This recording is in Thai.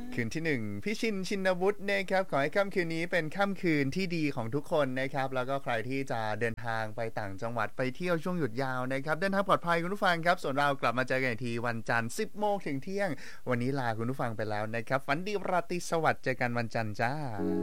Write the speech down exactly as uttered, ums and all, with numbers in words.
คืนที่หนึ่งพี่ชินชินวุฒินะครับขอให้ค่ำคืนนี้เป็นค่ำคืนที่ดีของทุกคนนะครับแล้วก็ใครที่จะเดินทางไปต่างจังหวัดไปเที่ยวช่วงหยุดยาวนะครับเดินทางปลอดภัยคุณผู้ฟังครับส่วนเรากลับมาเจอกันอีกทีวันจันทร์สิบโมงถึงเที่ยงวันนี้ลาคุณผู้ฟังไปแล้วนะครับฝันดีราตรีสวัสดิ์เจอกันวันจันทร์จ้า